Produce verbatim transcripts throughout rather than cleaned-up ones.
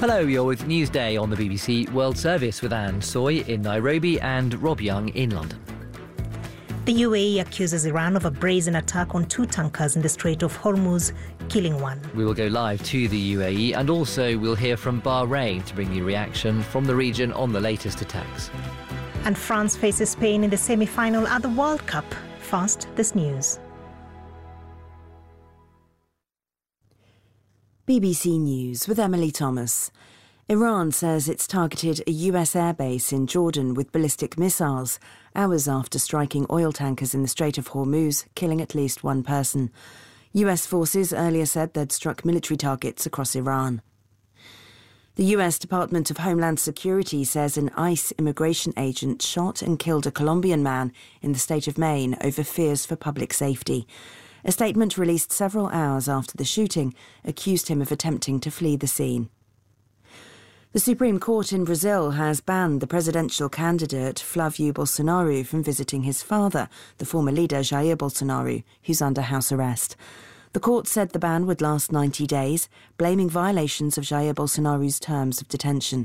Hello, you're with Newsday on the B B C World Service with Anne Soy in Nairobi and Rob Young in London. The U A E accuses Iran of a brazen attack on two tankers in the Strait of Hormuz, killing one. We will go live to the U A E and also we'll hear from Bahrain to bring you reaction from the region on the latest attacks. And France faces Spain in the semi-final at the World Cup. First, this news. B B C News with Emily Thomas. Iran says it's targeted a U S airbase in Jordan with ballistic missiles, hours after striking oil tankers in the Strait of Hormuz, killing at least one person. U S forces earlier said they'd struck military targets across Iran. The U S Department of Homeland Security says an ICE immigration agent shot and killed a Colombian man in the state of Maine over fears for public safety. A statement released several hours after the shooting accused him of attempting to flee the scene. The Supreme Court in Brazil has banned the presidential candidate Flávio Bolsonaro from visiting his father, the former leader Jair Bolsonaro, who's under house arrest. The court said the ban would last ninety days, blaming violations of Jair Bolsonaro's terms of detention.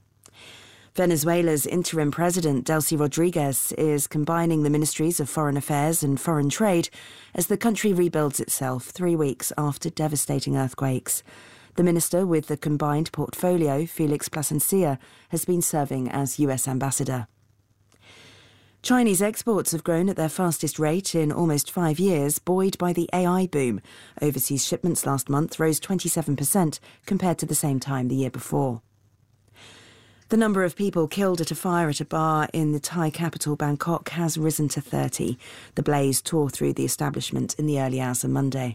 Venezuela's interim president, Delcy Rodriguez, is combining the ministries of Foreign Affairs and Foreign Trade as the country rebuilds itself three weeks after devastating earthquakes. The minister with the combined portfolio, Felix Plasencia, has been serving as U S ambassador. Chinese exports have grown at their fastest rate in almost five years, buoyed by the A I boom. Overseas shipments last month rose twenty-seven percent compared to the same time the year before. The number of people killed at a fire at a bar in the Thai capital Bangkok has risen to thirty. The blaze tore through the establishment in the early hours of Monday.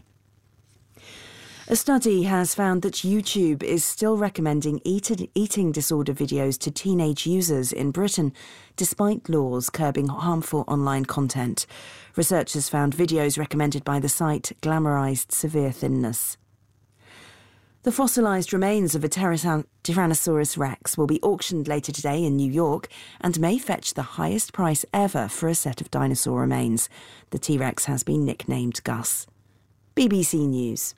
A study has found that YouTube is still recommending eat- eating disorder videos to teenage users in Britain, despite laws curbing harmful online content. Researchers found videos recommended by the site glamorised severe thinness. The fossilised remains of a Tyrannosaurus rex will be auctioned later today in New York and may fetch the highest price ever for a set of dinosaur remains. The T-Rex has been nicknamed Gus. B B C News.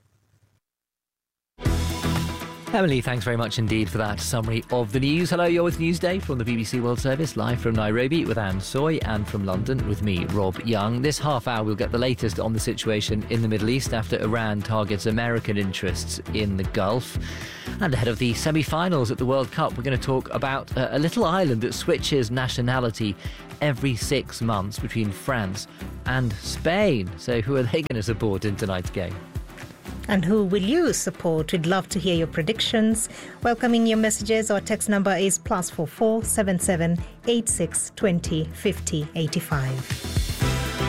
Emily, thanks very much indeed for that summary of the news. Hello, you're with Newsday from the B B C World Service, live from Nairobi with Anne Soy, and from London with me, Rob Young. This half hour we'll get the latest on the situation in the Middle East after Iran targets American interests in the Gulf. And ahead of the semi-finals at the World Cup, we're going to talk about a, a little island that switches nationality every six months between France and Spain. So who are they going to support in tonight's game? And who will you support? We'd love to hear your predictions. Welcoming your messages. Our text number is plus four four seven seven eight six twenty fifty eighty five.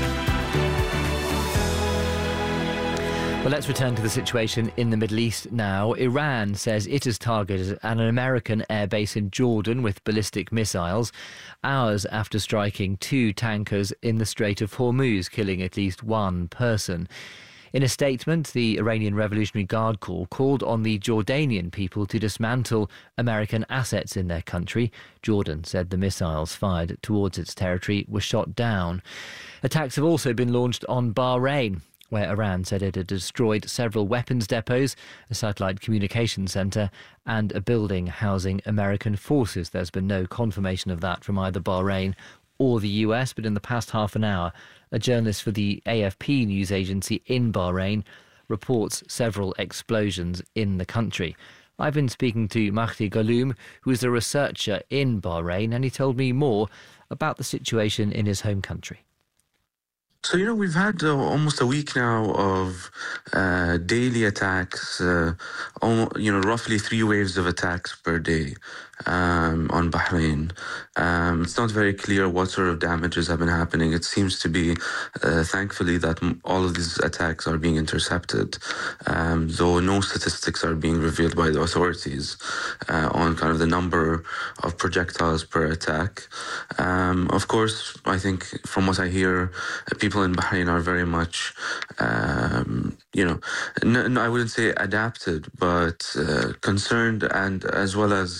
Well, let's return to the situation in the Middle East now. Iran says it has targeted an American airbase in Jordan with ballistic missiles, hours after striking two tankers in the Strait of Hormuz, killing at least one person. In a statement, the Iranian Revolutionary Guard Corps called on the Jordanian people to dismantle American assets in their country. Jordan said the missiles fired towards its territory were shot down. Attacks have also been launched on Bahrain, where Iran said it had destroyed several weapons depots, a satellite communications centre and a building housing American forces. There's been no confirmation of that from either Bahrain or the U S, but in the past half an hour, a journalist for the A F P news agency in Bahrain reports several explosions in the country. I've been speaking to Mahdi Galoom, who is a researcher in Bahrain, and he told me more about the situation in his home country. So, you know, we've had uh, almost a week now of uh, daily attacks, uh, almost, you know, roughly three waves of attacks per day um, on Bahrain. Um, it's not very clear what sort of damages have been happening. It seems to be, uh, thankfully, that all of these attacks are being intercepted, um, though no statistics are being revealed by the authorities uh, on kind of the number of projectiles per attack. Um, of course, I think from what I hear, people People in Bahrain are very much, um, you know, no, no, I wouldn't say adapted, but uh, concerned, and as well as as well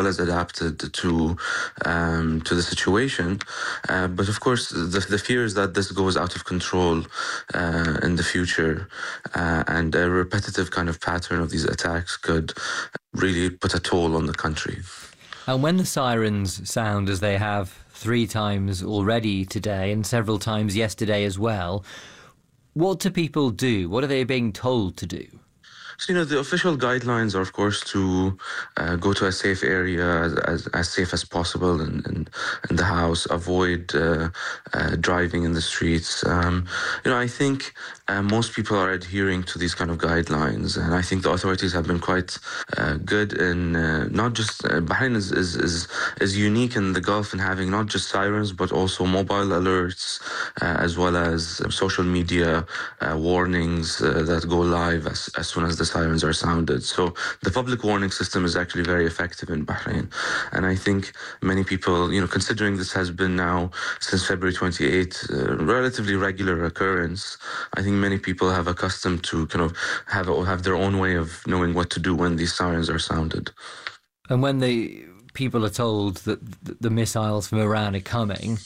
as adapted to um, to the situation. Uh, but of course, the, the fear is that this goes out of control uh, in the future, uh, and a repetitive kind of pattern of these attacks could really put a toll on the country. And when the sirens sound, as they have three times already today and several times yesterday as well, what do people do? What are they being told to do? So, you know, the official guidelines are, of course, to uh, go to a safe area, as, as, as safe as possible in, in, in the house, avoid uh, uh, driving in the streets. Um, you know, I think uh, most people are adhering to these kind of guidelines, and I think the authorities have been quite uh, good in uh, not just, uh, Bahrain is, is, is, is unique in the Gulf in having not just sirens, but also mobile alerts, uh, as well as social media uh, warnings uh, that go live as, as soon as the sirens are sounded. So the public warning system is actually very effective in Bahrain. And I think many people, you know, considering this has been now since February twenty-eighth, a relatively regular occurrence, I think many people have accustomed to kind of have, have their own way of knowing what to do when these sirens are sounded. And when the people are told that the missiles from Iran are coming,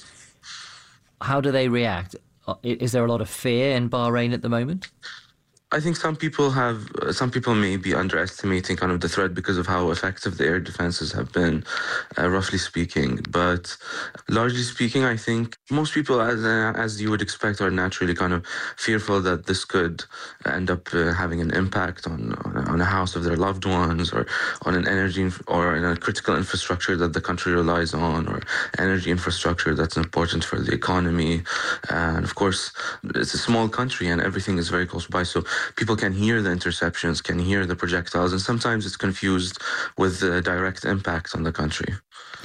how do they react? Is there a lot of fear in Bahrain at the moment? I think some people have, some people may be underestimating kind of the threat because of how effective the air defenses have been, uh, roughly speaking. But largely speaking, I think most people, as uh, as you would expect, are naturally kind of fearful that this could end up uh, having an impact on, on on a house of their loved ones, or on an energy inf- or in a critical infrastructure that the country relies on, or energy infrastructure that's important for the economy. Uh, and of course, it's a small country and everything is very close by, so people can hear the interceptions, can hear the projectiles, and sometimes it's confused with the direct impact on the country.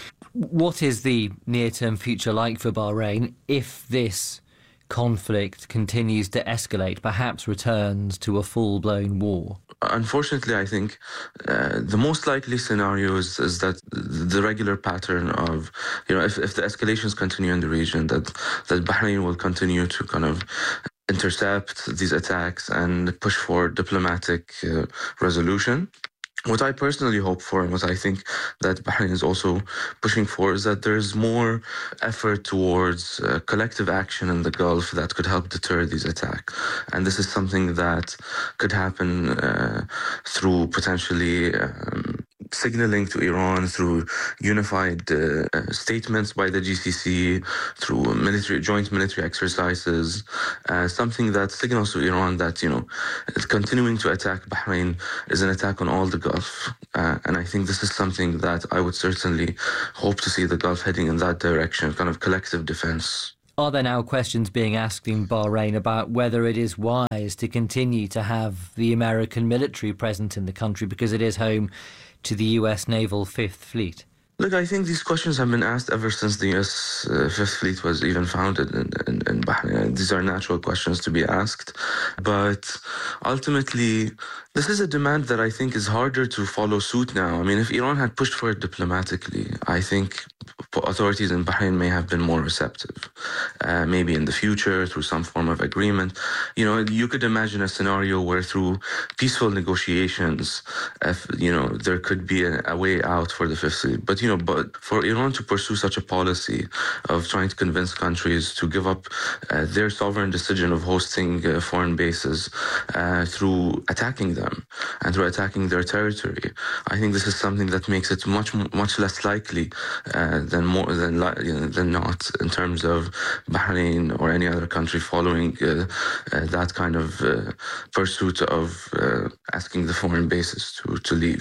What is the near-term future like for Bahrain if this conflict continues to escalate, perhaps returns to a full-blown war? Unfortunately, I think uh, the most likely scenario is, is that the regular pattern of, you know, if, if the escalations continue in the region, that, that Bahrain will continue to kind of intercept these attacks and push for diplomatic uh, resolution. What I personally hope for, and what I think that Bahrain is also pushing for, is that there's more effort towards uh, collective action in the Gulf that could help deter these attacks. And this is something that could happen uh, through potentially um, signaling to Iran through unified uh, statements by the G C C, through military joint military exercises, uh, something that signals to Iran that, you know, continuing to attack Bahrain is an attack on all the Gulf. Uh, and I think this is something that I would certainly hope to see the Gulf heading in that direction, kind of collective defense. Are there now questions being asked in Bahrain about whether it is wise to continue to have the American military present in the country because it is home to the U S Naval Fifth Fleet? Look, I think these questions have been asked ever since the U S uh, Fifth Fleet was even founded in, in, in Bahrain. These are natural questions to be asked. But ultimately, this is a demand that I think is harder to follow suit now. I mean, if Iran had pushed for it diplomatically, I think authorities in Bahrain may have been more receptive. Uh, maybe in the future, through some form of agreement. You know, you could imagine a scenario where through peaceful negotiations, if, you know, there could be a, a way out for the Fifth Fleet. But, you know, but for Iran to pursue such a policy of trying to convince countries to give up uh, their sovereign decision of hosting uh, foreign bases uh, through attacking them and through attacking their territory, I think this is something that makes it much, much less likely uh, than more than you know, than not in terms of Bahrain or any other country following uh, uh, that kind of uh, pursuit of uh, asking the foreign bases to, to leave.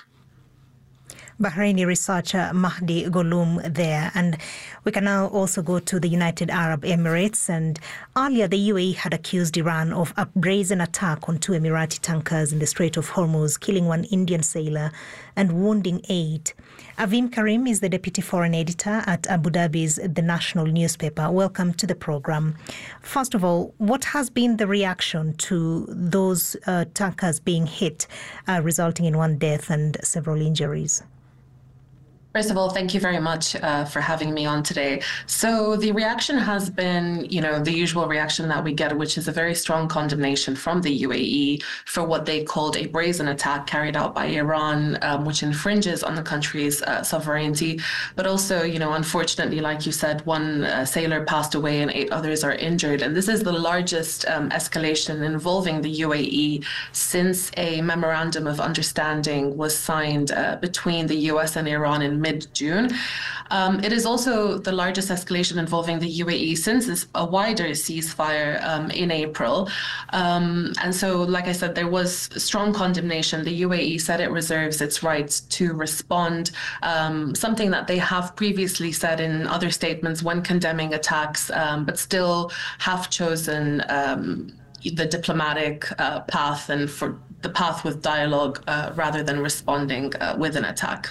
Bahraini researcher Mahdi Goloum there. And we can now also go to the United Arab Emirates. And earlier, the U A E had accused Iran of a brazen attack on two Emirati tankers in the Strait of Hormuz, killing one Indian sailor and wounding eight. Avim Karim is the deputy foreign editor at Abu Dhabi's The National newspaper. Welcome to the program. First of all, what has been the reaction to those uh, tankers being hit, uh, resulting in one death and several injuries? First of all, thank you very much uh, for having me on today. So the reaction has been, you know, the usual reaction that we get, which is a very strong condemnation from the U A E for what they called a brazen attack carried out by Iran, um, which infringes on the country's uh, sovereignty. But also, you know, unfortunately, like you said, one uh, sailor passed away and eight others are injured. And this is the largest um, escalation involving the U A E since a memorandum of understanding was signed uh, between the U S and Iran in mid-June. Um, it is also the largest escalation involving the U A E since this, a wider ceasefire um, in April. Um, and so, like I said, there was strong condemnation. The U A E said it reserves its right to respond, um, something that they have previously said in other statements when condemning attacks, um, but still have chosen um, the diplomatic uh, path and for the path with dialogue uh, rather than responding uh, with an attack.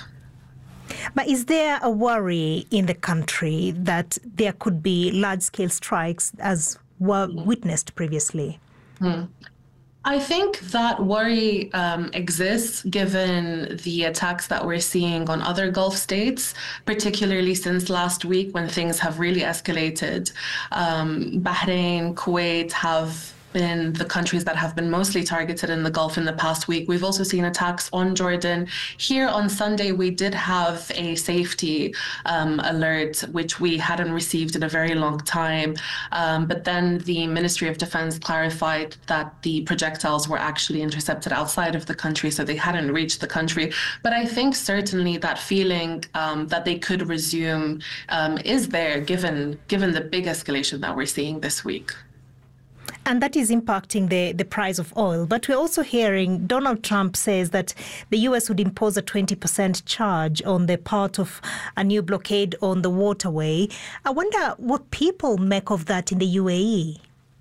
But is there a worry in the country that there could be large-scale strikes as were witnessed previously? Hmm. I think that worry um, exists given the attacks that we're seeing on other Gulf states, particularly since last week when things have really escalated. Um, Bahrain, Kuwait have been the countries that have been mostly targeted in the Gulf in the past week. We've also seen attacks on Jordan. Here on Sunday, we did have a safety um, alert, which we hadn't received in a very long time. Um, but then the Ministry of Defense clarified that the projectiles were actually intercepted outside of the country, so they hadn't reached the country. But I think certainly that feeling um, that they could resume um, is there, given, given the big escalation that we're seeing this week. And that is impacting the, the price of oil. But we're also hearing Donald Trump says that the U S would impose a twenty percent charge on the part of a new blockade on the waterway. I wonder what people make of that in the U A E.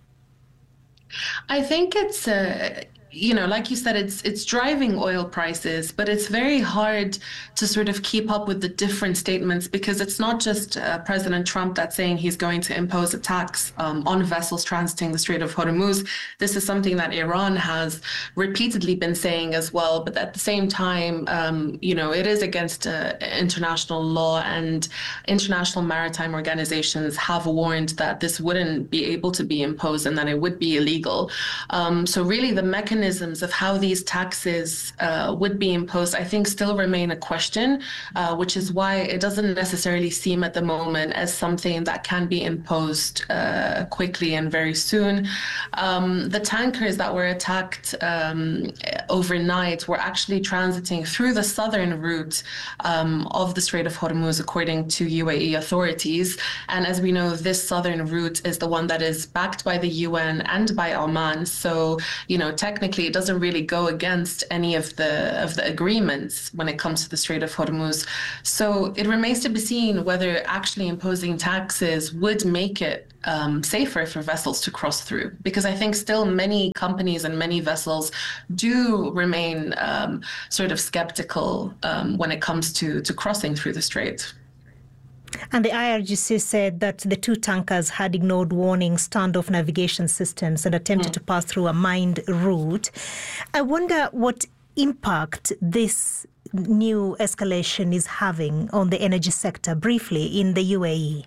I think it's uh, you know, like you said, it's it's driving oil prices, but it's very hard to sort of keep up with the different statements because it's not just uh, President Trump that's saying he's going to impose a tax um, on vessels transiting the Strait of Hormuz. This is something that Iran has repeatedly been saying as well. But at the same time, um, you know, it is against uh, international law, and international maritime organizations have warned that this wouldn't be able to be imposed and that it would be illegal. Um, so really the mechanism of how these taxes uh, would be imposed, I think, still remain a question, uh, which is why it doesn't necessarily seem at the moment as something that can be imposed uh, quickly and very soon. Um, the tankers that were attacked um, overnight were actually transiting through the southern route um, of the Strait of Hormuz, according to U A E authorities. And as we know, this southern route is the one that is backed by the U N and by Oman. So, you know, technically, it doesn't really go against any of the of the agreements when it comes to the Strait of Hormuz. So it remains to be seen whether actually imposing taxes would make it um, safer for vessels to cross through, because I think still many companies and many vessels do remain um, sort of skeptical um, when it comes to, to crossing through the strait. And the I R G C said that the two tankers had ignored warning standoff navigation systems and attempted mm. to pass through a mined route. I wonder what impact this new escalation is having on the energy sector, briefly, in the U A E.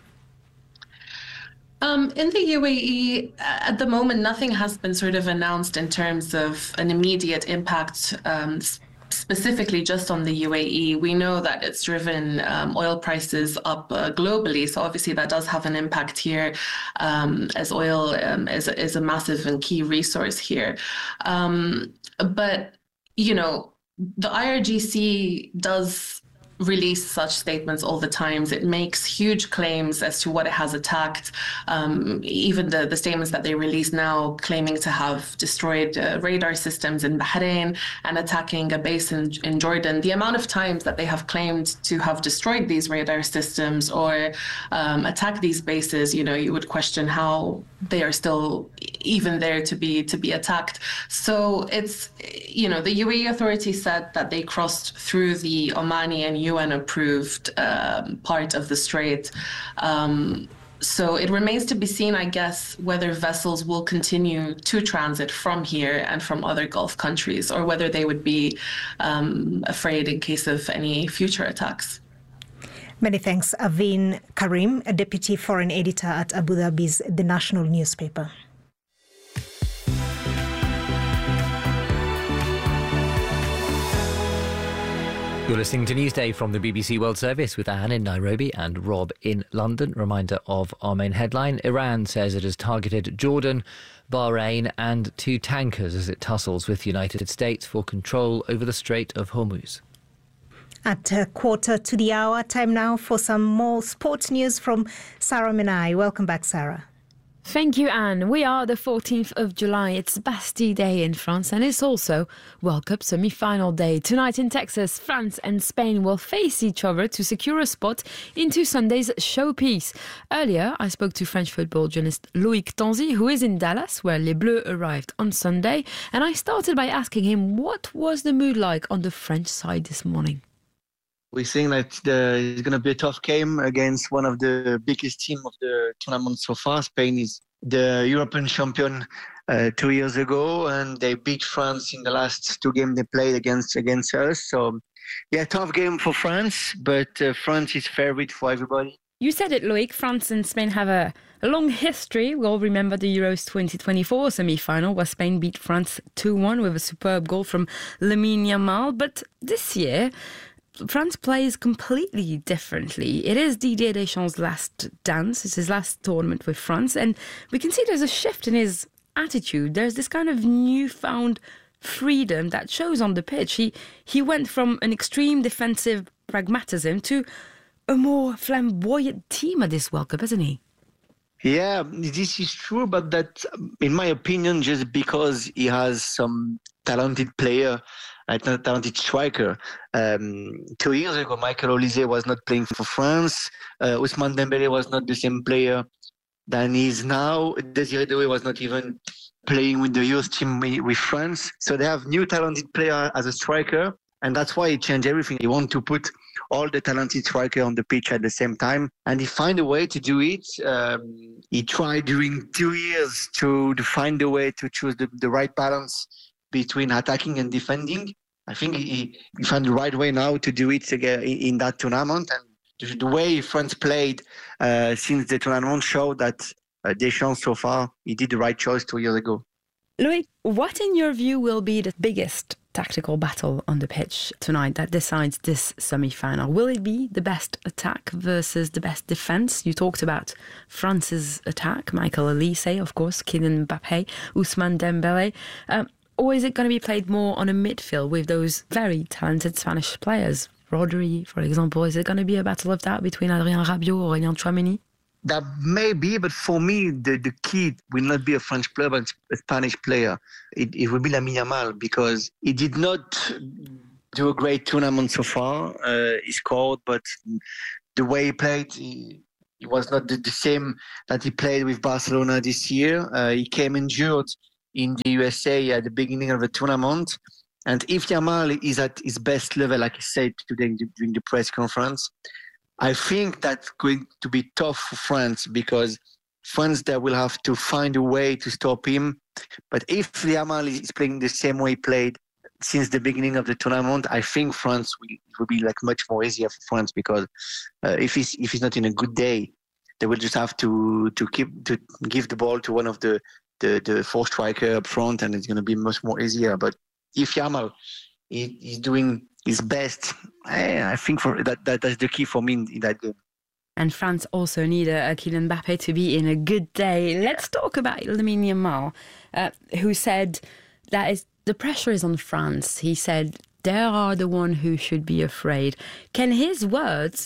Um, in the U A E, at the moment, nothing has been sort of announced in terms of an immediate impact um, specifically just on the U A E. We know that it's driven um, oil prices up uh, globally. So obviously that does have an impact here um, as oil um, is, is a massive and key resource here. Um, but, you know, the I R G C does release such statements all the time. It makes huge claims as to what it has attacked. Um, even the, the statements that they release now claiming to have destroyed uh, radar systems in Bahrain and attacking a base in, in Jordan. The amount of times that they have claimed to have destroyed these radar systems or um, attacked these bases, you know, you would question how they are still even there to be to be attacked. So it's, you know, the U A E authorities said that they crossed through the Omani and U N approved um, part of the strait. Um, so it remains to be seen, I guess, whether vessels will continue to transit from here and from other Gulf countries, or whether they would be um, afraid in case of any future attacks. Many thanks, Aveen Karim, a deputy foreign editor at Abu Dhabi's The National newspaper. You're listening to Newsday from the B B C World Service with Anne in Nairobi and Rob in London. Reminder of our main headline. Iran says it has targeted Jordan, Bahrain and two tankers as it tussles with the United States for control over the Strait of Hormuz. At a quarter to the hour, time now for some more sports news from Sarah Menai. Welcome back, Sarah. Thank you, Anne. We are the fourteenth of July. It's Bastille Day in France and it's also World Cup semi-final day. Tonight in Texas, France and Spain will face each other to secure a spot into Sunday's showpiece. Earlier, I spoke to French football journalist Loïc Tanzi, who is in Dallas, where Les Bleus arrived on Sunday, and I started by asking him what was the mood like on the French side this morning. We think that the, it's going to be a tough game against one of the biggest teams of the tournament so far. Spain is the European champion uh, two years ago, and they beat France in the last two games they played against against us. So, yeah, tough game for France, but uh, France is favorite for everybody. You said it, Loïc. France and Spain have a, a long history. We all remember the Euros twenty twenty-four semi-final where Spain beat France two one with a superb goal from Lamine Yamal. But this year, France plays completely differently. It is Didier Deschamps' last dance. It's his last tournament with France. And we can see there's a shift in his attitude. There's this kind of newfound freedom that shows on the pitch. He, he went from an extreme defensive pragmatism to a more flamboyant team at this World Cup, hasn't he? Yeah, this is true, but that, in my opinion, just because he has some talented player, a talented striker. Um, two years ago, Michael Olise was not playing for France. Uh, Ousmane Dembélé was not the same player than he is now. Désiré Doué was not even playing with the youth team with France. So they have new talented player as a striker, and that's why he changed everything. He wanted to put all the talented striker on the pitch at the same time, and he found a way to do it. Um, he tried during two years to, to find a way to choose the, the right balance between attacking and defending. I think he, he found the right way now to do it again in that tournament. And the way France played uh, since the tournament showed that uh, Deschamps so far, he did the right choice two years ago. Loïc, what in your view will be the biggest tactical battle on the pitch tonight that decides this semi-final? Will it be the best attack versus the best defence? You talked about France's attack, Michael Olise, of course, Kylian Mbappé, Ousmane Dembélé. Um, Or is it going to be played more on a midfield with those very talented Spanish players? Rodri, for example, is it going to be a battle of that between Adrien Rabiot or Aurélien Tchouaméni? That may be, but for me, the, the key will not be a French player, but a Spanish player. It, it will be Lamine Yamal, because he did not do a great tournament so far. Uh, he scored, but the way he played, he, he was not the, the same that he played with Barcelona this year. Uh, he came injured in the U S A at the beginning of the tournament. And if Yamal is at his best level, like he said today during the press conference, I think that's going to be tough for France, because France, they will have to find a way to stop him. But if Yamal is playing the same way he played since the beginning of the tournament, I think France will, it will be like much more easier for France, because uh, if he's if he's not in a good day, they will just have to to keep to give the ball to one of the the, the four striker up front, and it's going to be much more easier. But if Yamal is he, doing his best, I, I think for that, that that's the key for me in, in that game. And France also need a, a Kylian Mbappé to be in a good day. Let's talk about Lamine Yamal, uh, who said that is, the pressure is on France. He said they are the one who should be afraid. Can his words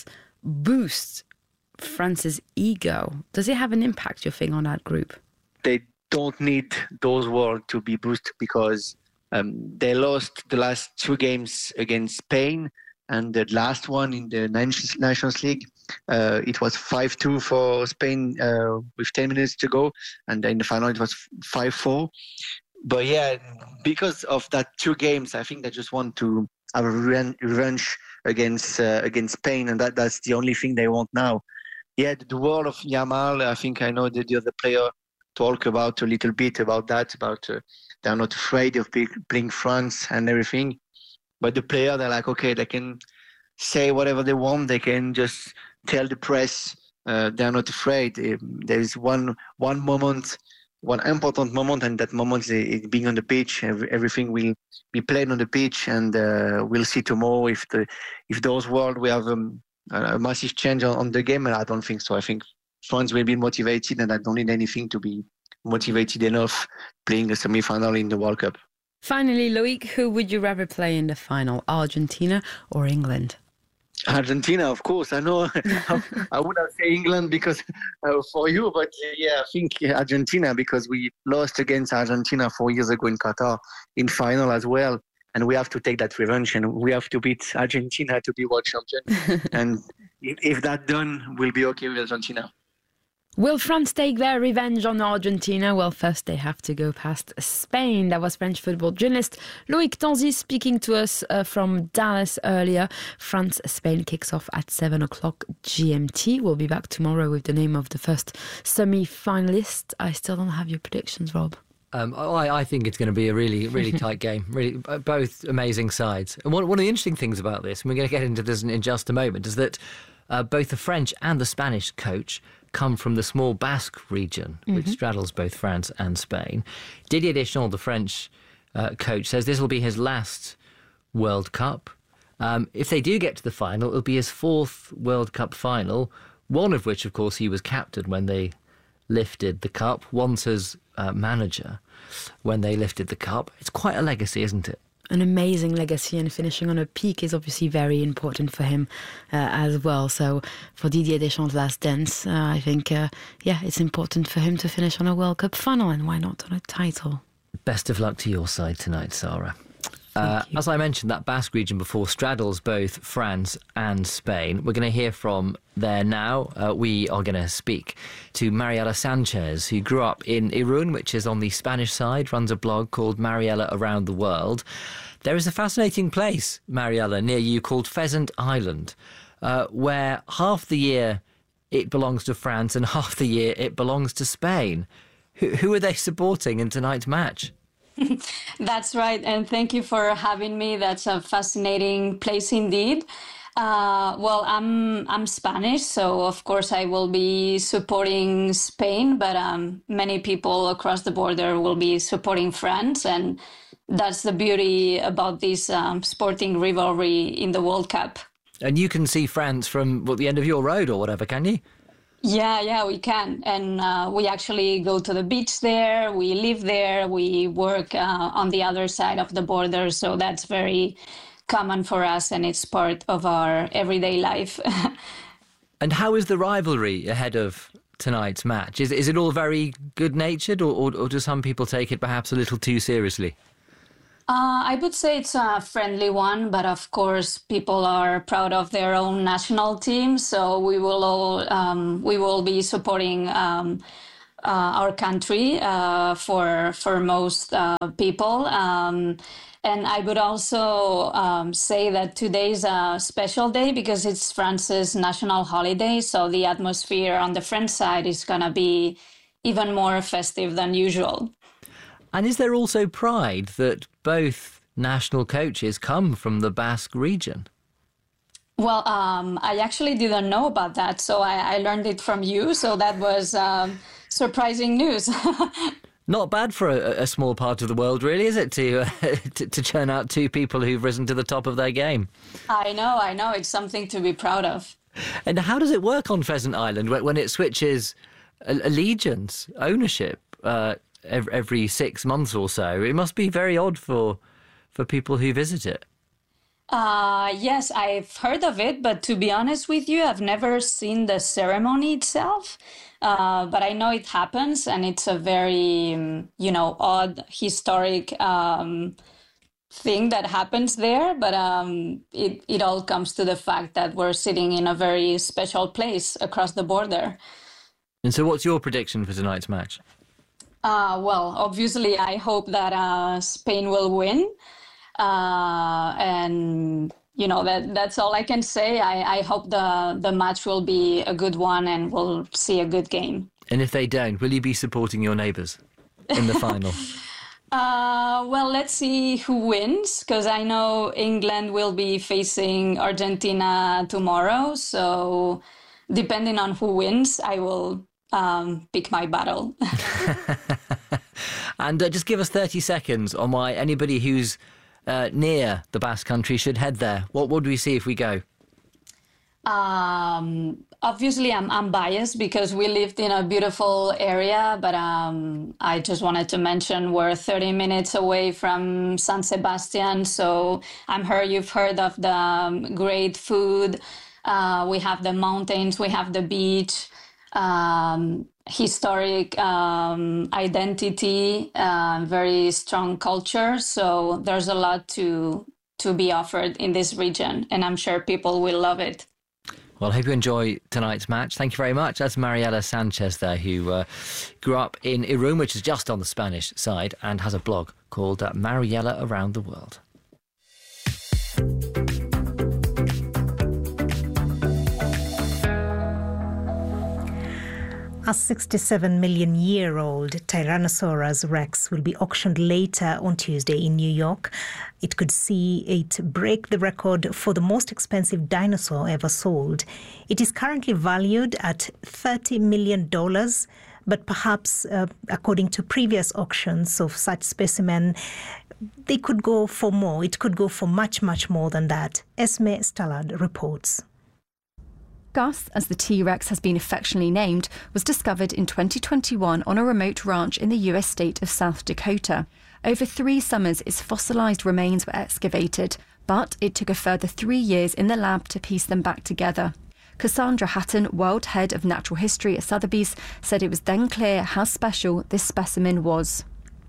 boost France's ego? Does it have an impact, you think, on that group? They don't need those words to be boosted, because um, they lost the last two games against Spain, and the last one in the Nations League, uh, it was five two for Spain uh, with ten minutes to go, and in the final it was five four. But yeah, because of that two games, I think they just want to have a revenge against uh, against Spain, and that, that's the only thing they want now. Yeah, the world of Yamal, I think I know that the other player talk about a little bit about that, about uh, they're not afraid of playing France and everything. But the player, they're like, okay, they can say whatever they want. They can just tell the press uh, they're not afraid. There is one one moment, one important moment, and that moment is being on the pitch. Everything will be played on the pitch, and uh, we'll see tomorrow if the if those world we have um, a massive change on, on the game. And I don't think so. I think France will be motivated, and I don't need anything to be motivated enough playing a semi-final in the World Cup. Finally, Loic, who would you rather play in the final, Argentina or England? Argentina, of course. I know I would have said England because uh, for you, but uh, yeah, I think Argentina because we lost against Argentina four years ago in Qatar in final as well. And we have to take that revenge and we have to beat Argentina to be world champion. And if, if that's done, we'll be okay with Argentina. Will France take their revenge on Argentina? Well, first they have to go past Spain. That was French football journalist Loic Tanzi speaking to us uh, from Dallas earlier. France-Spain kicks off at seven o'clock G M T. We'll be back tomorrow with the name of the first semi-finalist. I still don't have your predictions, Rob. Um, I, I think it's going to be a really, really tight game. Really, both amazing sides. And one, one of the interesting things about this, and we're going to get into this in, in just a moment, is that uh, both the French and the Spanish coach come from the small Basque region, which mm-hmm. straddles both France and Spain. Didier Deschamps, the French uh, coach, says this will be his last World Cup. Um, if they do get to the final, it'll be his fourth World Cup final, one of which, of course, he was captain when they lifted the cup, once as uh, manager when they lifted the cup. It's quite a legacy, isn't it? An amazing legacy, and finishing on a peak is obviously very important for him uh, as well. So for Didier Deschamps' last dance, uh, I think, uh, yeah, it's important for him to finish on a World Cup final, and why not on a title? Best of luck to your side tonight, Sarah. Uh, as I mentioned, that Basque region before straddles both France and Spain. We're going to hear from there now. Uh, we are going to speak to Mariela Sanchez, who grew up in Irun, which is on the Spanish side, runs a blog called Mariela Around the World. There is a fascinating place, Mariela, near you called Pheasant Island, uh, where half the year it belongs to France and half the year it belongs to Spain. Who, who are they supporting in tonight's match? That's right, and thank you for having me. That's a fascinating place indeed. Uh, well, I'm I'm Spanish, so of course I will be supporting Spain, but um, many people across the border will be supporting France, and that's the beauty about this um, sporting rivalry in the World Cup. And you can see France from what, the end of your road or whatever, can you? Yeah, yeah, we can. And uh, we actually go to the beach there. We live there. We work uh, on the other side of the border. So that's very common for us, and it's part of our everyday life. And how is the rivalry ahead of tonight's match? Is, is it all very good-natured, or, or, or do some people take it perhaps a little too seriously? Uh, I would say it's a friendly one, but of course people are proud of their own national team, so we will all um, we will be supporting um, uh, our country uh, for for most uh, people. Um, and I would also um, say that today's a special day because it's France's national holiday, so the atmosphere on the French side is going to be even more festive than usual. And is there also pride that both national coaches come from the Basque region? Well, um, I actually didn't know about that, so I, I learned it from you. So that was um, surprising news. Not bad for a, a small part of the world, really, is it, to, uh, to to churn out two people who've risen to the top of their game? I know, I know. It's something to be proud of. And how does it work on Pheasant Island when it switches allegiance, ownership? Uh, every six months or so? It must be very odd for for people who visit it. Uh, yes, I've heard of it, but to be honest with you, I've never seen the ceremony itself. Uh, but I know it happens, and it's a very, you know, odd historic um, thing that happens there. But um, it, it all comes to the fact that we're sitting in a very special place across the border. And so what's your prediction for tonight's match? Uh, well, obviously, I hope that uh, Spain will win. Uh, and, you know, that that's all I can say. I, I hope the, the match will be a good one and we'll see a good game. And if they don't, will you be supporting your neighbours in the final? Uh, well, let's see who wins, because I know England will be facing Argentina tomorrow. So depending on who wins, I will um, pick my battle. And uh, just give us thirty seconds on why anybody who's uh, near the Basque Country should head there. What would we see if we go? Um, obviously, I'm, I'm biased because we lived in a beautiful area, but um, I just wanted to mention we're thirty minutes away from San Sebastian. So I'm sure you've heard of the um, great food. Uh, we have the mountains, we have the beach, um, historic um, identity, uh, very strong culture. So there's a lot to to be offered in this region, and I'm sure people will love it. Well, I hope you enjoy tonight's match. Thank you very much. That's Mariela Sanchez there, who uh, grew up in Irún, which is just on the Spanish side, and has a blog called uh, Mariela Around the World. A sixty-seven million year old Tyrannosaurus rex will be auctioned later on Tuesday in New York. It could see it break the record for the most expensive dinosaur ever sold. It is currently valued at thirty million dollars, but perhaps, uh, according to previous auctions of such specimen, they could go for more. It could go for much, much more than that. Esme Stallard reports. Gus, as the T-Rex has been affectionately named, was discovered in twenty twenty-one on a remote ranch in the U S state of South Dakota. Over three summers, its fossilised remains were excavated, but it took a further three years in the lab to piece them back together. Cassandra Hatton, World Head of Natural History at Sotheby's, said it was then clear how special this specimen was.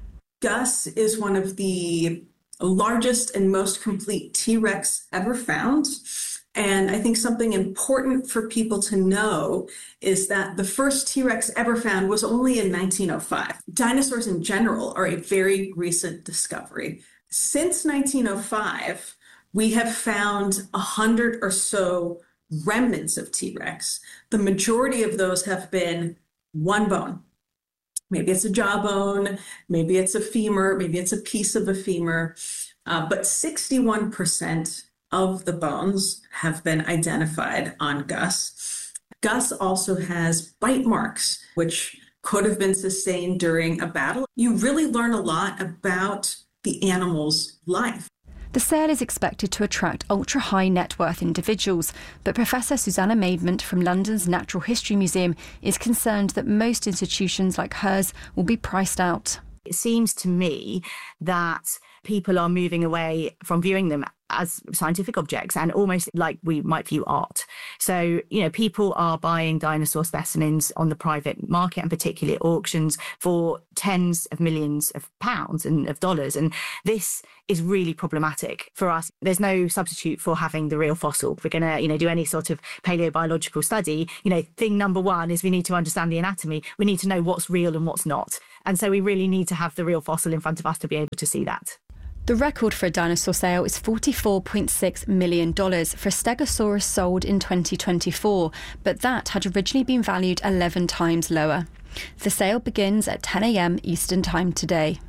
Gus is one of the largest and most complete T-Rex ever found. And I think something important for people to know is that the first T-Rex ever found was only in nineteen oh five. Dinosaurs in general are a very recent discovery. Since nineteen oh five, we have found a hundred or so remnants of T-Rex. The majority of those have been one bone. Maybe it's a jawbone, maybe it's a femur, maybe it's a piece of a femur, uh, but sixty-one percent of the bones have been identified on Gus. Gus also has bite marks, which could have been sustained during a battle. You really learn a lot about the animal's life. The sale is expected to attract ultra-high net worth individuals, but Professor Susanna Maidment from London's Natural History Museum is concerned that most institutions like hers will be priced out. It seems to me that people are moving away from viewing them as scientific objects and almost like we might view art. So, you know, people are buying dinosaur specimens on the private market and particularly at auctions for tens of millions of pounds and of dollars. And this is really problematic for us. There's no substitute for having the real fossil. If we're going to, you know, do any sort of paleobiological study, you know, thing number one is we need to understand the anatomy. We need to know what's real and what's not. And so we really need to have the real fossil in front of us to be able to see that. The record for a dinosaur sale is forty-four point six million dollars for a Stegosaurus sold in twenty twenty-four, but that had originally been valued eleven times lower. The sale begins at ten a.m. Eastern Time today.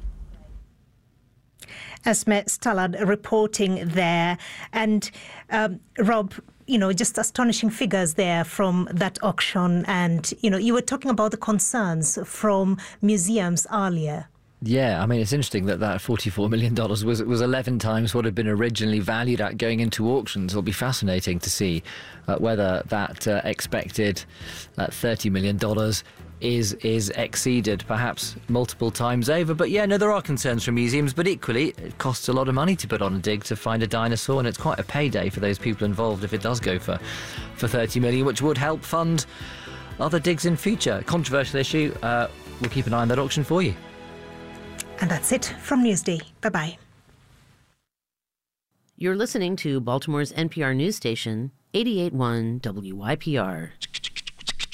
Esme Stallard reporting there. And um, Rob, you know, just astonishing figures there from that auction. And, you know, you were talking about the concerns from museums earlier. Yeah, I mean, it's interesting that that forty-four million dollars was was eleven times what had been originally valued at going into auctions. It'll be fascinating to see uh, whether that uh, expected uh, thirty million dollars is is exceeded perhaps multiple times over. But yeah, no, there are concerns from museums, but equally it costs a lot of money to put on a dig to find a dinosaur, and it's quite a payday for those people involved if it does go for, for thirty million, which would help fund other digs in future. Controversial issue. Uh, we'll keep an eye on that auction for you. And that's it from Newsday. Bye-bye. You're listening to Baltimore's N P R news station, eighty-eight point one W Y P R.